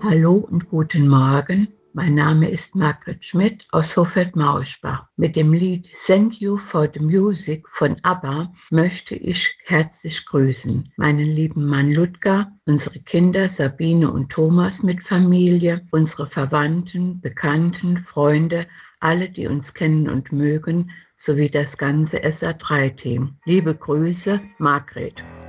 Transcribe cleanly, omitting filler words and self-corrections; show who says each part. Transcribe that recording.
Speaker 1: Hallo und guten Morgen. Mein Name ist Margret Schmidt aus Hofeld-Mauschbach. Mit dem Lied Thank You for the Music von ABBA möchte ich herzlich grüßen meinen lieben Mann Ludger, unsere Kinder Sabine und Thomas mit Familie, unsere Verwandten, Bekannten, Freunde, alle, die uns kennen und mögen, sowie das ganze SA3-Team. Liebe Grüße, Margret.